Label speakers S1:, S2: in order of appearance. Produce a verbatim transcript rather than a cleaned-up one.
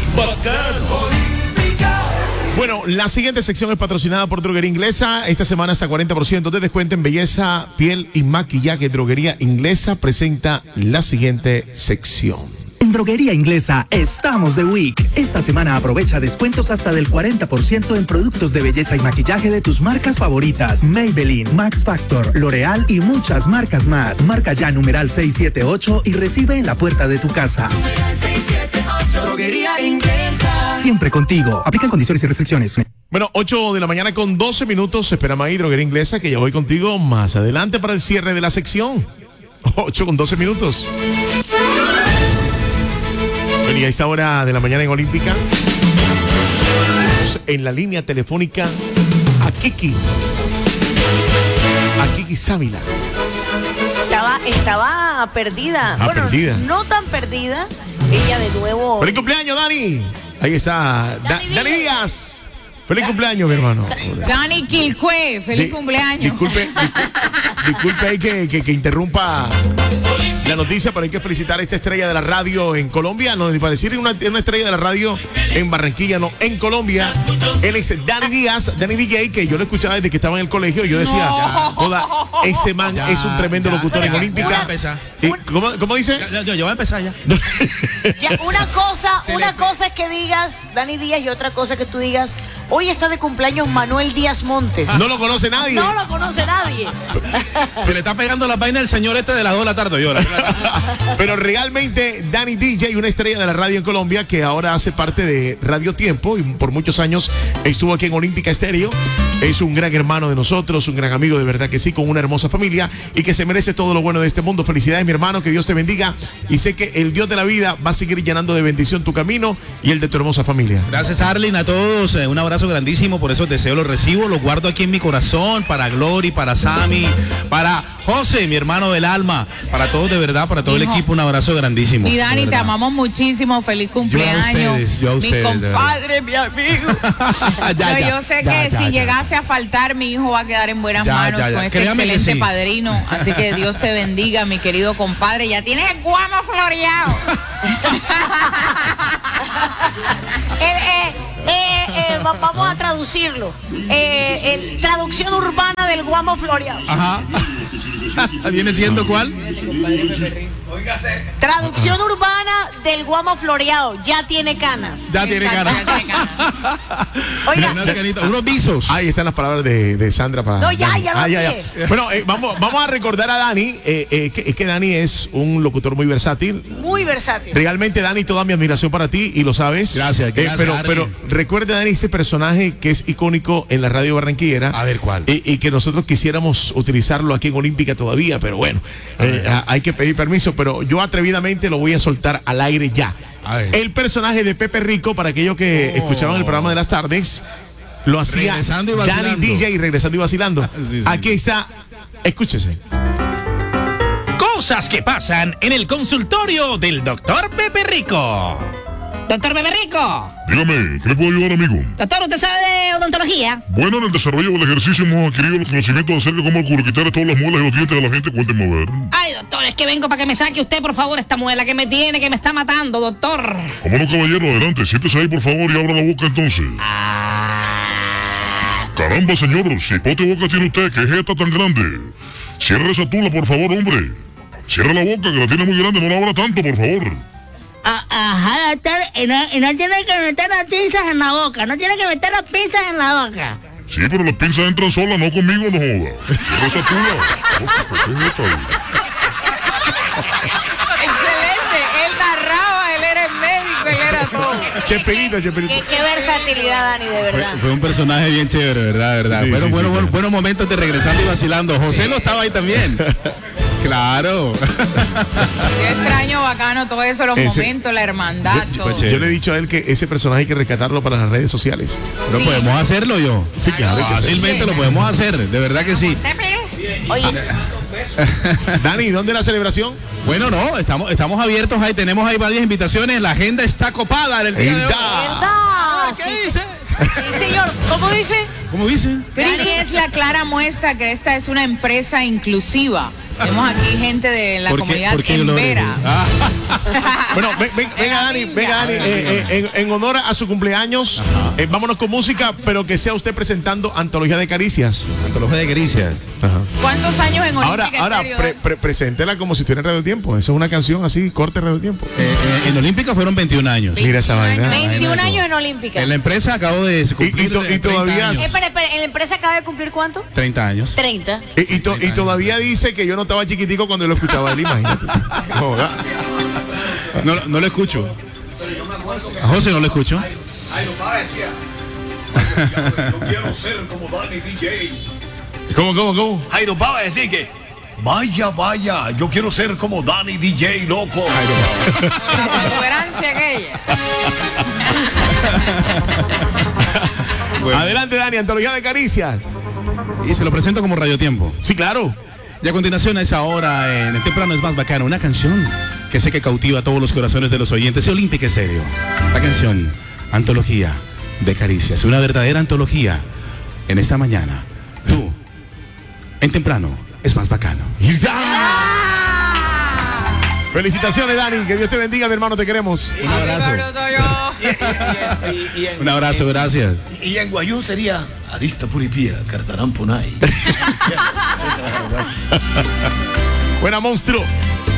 S1: Bacano. Bueno, la siguiente sección es patrocinada por Droguería Inglesa. Esta semana hasta cuarenta por ciento de descuento en belleza, piel y maquillaje. Droguería Inglesa presenta la siguiente sección.
S2: En Droguería Inglesa estamos de week. Esta semana aprovecha descuentos hasta del cuarenta por ciento en productos de belleza y maquillaje de tus marcas favoritas. Maybelline, Max Factor, L'Oreal y muchas marcas más. Marca ya numeral seiscientos setenta y ocho y recibe en la puerta de tu casa. Droguería Inglesa. Siempre contigo. Aplican condiciones y restricciones.
S1: Bueno, ocho de la mañana con doce minutos. Esperamos ahí, Droguería Inglesa, que ya voy contigo más adelante para el cierre de la sección. ocho con doce minutos. Bueno, y a esta hora de la mañana en Olímpica, en la línea telefónica a Kiki. A Kiki Sávila.
S3: Estaba, estaba perdida.
S1: Ah,
S3: bueno,
S1: perdida.
S3: No tan perdida. Ella de nuevo.
S1: ¡Feliz cumpleaños, Dani! Ahí está, Da- Dani Díaz. ¡Feliz cumpleaños, mi hermano!
S4: Dani Quilcue, feliz
S1: Di-
S4: cumpleaños.
S1: Disculpe, disculpe, disculpe ahí que, que, que interrumpa la noticia, pero hay que felicitar a esta estrella de la radio en Colombia, no, para decir una, una estrella de la radio en Barranquilla, no, en Colombia. Él es Dani Díaz, Dani D J, que yo lo escuchaba desde que estaba en el colegio, y yo decía,
S4: No.
S1: joda, ese man
S5: Ya,
S1: es un tremendo
S5: ya,
S1: locutor
S5: ya,
S1: en
S5: ya,
S1: Olímpica.
S5: voy a empezar.
S1: Y, ¿cómo, ¿Cómo dice?
S5: Ya, ya, ya voy a empezar ya.
S3: Ya, una cosa,
S5: Se
S3: una
S5: le-
S3: cosa es que digas Dani Díaz y otra cosa que tú digas, hoy está de cumpleaños Manuel Díaz Montes.
S1: No lo conoce nadie.
S3: No lo conoce nadie.
S5: Se le está pegando la vaina al señor este de las dos de la tarde. Yo, la-
S1: Pero realmente Dani D J, una estrella de la radio en Colombia que ahora hace parte de Radio Tiempo y por muchos años estuvo aquí en Olímpica Estéreo. Es un gran hermano de nosotros, un gran amigo, de verdad que sí, con una hermosa familia y que se merece todo lo bueno de este mundo. Felicidades, mi hermano, que Dios te bendiga y sé que el Dios de la vida va a seguir llenando de bendición tu camino y el de tu hermosa familia.
S5: Gracias, Arlene, a todos. Eh, un abrazo grandísimo. Por esos deseos los recibo, los guardo aquí en mi corazón. Para Glory, para Sammy, para José, mi hermano del alma. Para todos, de verdad, para todo
S4: Hijo.
S5: el equipo, un abrazo grandísimo.
S4: Y Dani,
S5: de
S4: te
S5: verdad.
S4: amamos muchísimo, feliz
S5: Yo a
S4: cumpleaños.
S5: ustedes, yo a ustedes,
S4: mi
S5: de verdad.
S4: compadre, mi amigo.
S5: Ya,
S4: No,
S5: ya,
S4: yo sé
S5: ya,
S4: que
S5: ya,
S4: si
S5: ya.
S4: llegase a faltar, mi hijo va a quedar en buenas
S5: Ya,
S4: manos
S5: ya, ya.
S4: con este
S5: Créame que
S4: excelente
S5: sí.
S4: padrino. Así que Dios te bendiga, mi querido compadre. Ya tienes el guamo floreado.
S3: Eh, eh, eh, eh, va- vamos a traducirlo. Eh, el- traducción urbana del guamo floreado.
S5: Ajá. ¿Viene siendo cuál?
S3: Traducción urbana del guamo floreado. Ya tiene canas.
S5: Ya tiene
S4: Exacto,
S5: ganas.
S4: ya tiene ganas.
S3: Oiga,
S5: Unas canitas, unos visos.
S1: Ahí están las palabras de, de Sandra para.
S3: No, ya,
S1: Dani.
S3: ya lo
S1: Ah, ya,
S3: dije.
S1: ya. Bueno, eh, vamos, vamos a recordar a Dani. Eh, eh, que, es que Dani es un locutor muy versátil.
S3: muy versátil.
S1: Realmente, Dani, toda mi admiración para ti y lo sabes.
S5: Gracias,
S1: Eh,
S5: gracias,
S1: pero,
S5: Arlen.
S1: pero recuerde, Dani, este personaje que es icónico en la radio barranquillera.
S5: A ver, ¿cuál?
S1: Y, y que nosotros quisiéramos utilizarlo aquí en Olímpica todavía, pero bueno, eh, a- hay que pedir permiso. Pero yo atrevidamente lo voy a soltar al aire ya.
S5: A ver.
S1: El personaje de Pepe Rico, para aquellos que
S5: Oh.
S1: escuchaban el programa de las tardes, lo hacía
S5: Regresando y
S1: Dani
S5: vacilando.
S1: D J y regresando y vacilando.
S5: Sí, sí.
S1: Aquí está, escúchese.
S6: Cosas que pasan en el consultorio del doctor Pepe Rico.
S7: Doctor Pepe Rico.
S8: Dígame, ¿qué le puedo ayudar, amigo?
S7: Doctor, ¿usted sabe de odontología?
S8: Bueno, en el desarrollo del ejercicio hemos adquirido los conocimientos acerca de cómo quitar todas las muelas y los dientes de la gente. Cuénteme a ver.
S7: Ay, doctor, es que vengo para que me saque usted, por favor, esta muela que me tiene, que me está matando, doctor.
S8: Como no, caballero, adelante, siéntese ahí, por favor, y abra la boca entonces. Caramba, señor, si pote boca tiene usted, ¿qué es esta tan grande? Cierre esa tula, por favor, hombre. Cierre la boca, que la tiene muy grande, no la abra tanto, por favor.
S7: Ah, ajá, doctor, y no, y no tiene que meter las pinzas en la boca, no tiene que meter las pinzas en la boca.
S8: Sí, pero las pinzas entran solas, no conmigo, no joda. Cierre esa tula. ¿Qué es esta?
S4: Excelente. Él narraba, él era el médico, él era todo.
S1: Chespirito, Chespirito.
S3: Qué, qué versatilidad, Dani, de
S5: Fue,
S3: verdad.
S5: fue un personaje bien chévere, ¿verdad? ¿verdad?
S1: Sí,
S5: bueno,
S1: sí,
S5: bueno,
S1: sí,
S5: bueno,
S1: sí.
S5: buenos momentos de regresando y vacilando. José no estaba ahí también. Claro.
S4: Yo extraño bacano todo eso, los
S1: Ese-
S4: momentos, la hermandad,
S1: Yo,
S4: todo.
S1: yo le he dicho a él que ese personaje hay que rescatarlo para las redes sociales.
S5: Pero
S4: Sí.
S5: podemos hacerlo yo.
S1: Sí, claro, hay que hacerlo.
S5: Fácilmente lo podemos hacer, de verdad que sí.
S3: Oye,
S1: Dani, ¿dónde es la celebración?
S5: Bueno, no, estamos, estamos abiertos ahí, tenemos ahí varias invitaciones, la agenda está copada en el día de hoy.
S1: Está.
S3: ¿verdad?
S5: ¿Qué
S3: Sí,
S5: dice?
S3: sí, señor. ¿Cómo dice?
S5: ¿Cómo dice?
S4: Dani es la clara muestra que esta es una empresa inclusiva. Tenemos aquí gente de la
S5: ¿Por qué-
S4: comunidad
S5: por qué, Gloria?
S4: Embera.
S5: Ah.
S1: Bueno, ven, ven, venga Dani, venga Dani, eh, eh, en, en honor a su cumpleaños, eh, vámonos con música, pero que sea usted presentando Antología de Caricias.
S5: Antología de Caricias.
S1: Ajá.
S4: ¿Cuántos años en Olímpica
S1: Ahora, ahora
S4: Estéreo?
S1: pre, pre, preséntela como si estuviera en Radio Tiempo. Eso es una canción así, corte Radio Tiempo.
S5: Eh, eh, en Olímpica fueron veintiún años.
S1: Mira esa vaina.
S3: veintiún años en Olímpica.
S5: En la empresa acabo de cumplir
S1: Y- y to- y
S5: treinta
S1: todavía-
S5: años.
S3: Espera, espera, ¿en la empresa acaba de cumplir cuánto?
S5: treinta años.
S3: treinta.
S1: Y, y, to- y todavía dice que yo no estaba chiquitico cuando lo escuchaba él, imagínate. Joda.
S5: No, no lo escucho. A José no lo escucho.
S9: Yo quiero ser como Dani D J.
S1: ¿Cómo, cómo, cómo?
S9: Jairo Pava decir que vaya, vaya, yo quiero ser como Dani D J, loco.
S4: La protuberancia aquella.
S5: Bueno.
S1: Adelante, Dani, Antología de Caricias.
S5: Y se lo presento como Radio Tiempo.
S1: Sí, claro.
S5: Y a continuación a esa hora en el temprano es más bacano, una canción que sé que cautiva a todos los corazones de los oyentes de Olímpica Estéreo. La canción Antología de Caricias, una verdadera antología en esta mañana. Tú, en temprano, es más bacano.
S1: Felicitaciones, Dani. Que Dios te bendiga, mi hermano. Te queremos.
S5: Un abrazo. Un abrazo, gracias.
S9: Y en Guayú sería Arista Puripía, Cartarán Punay.
S1: Buena, monstruo.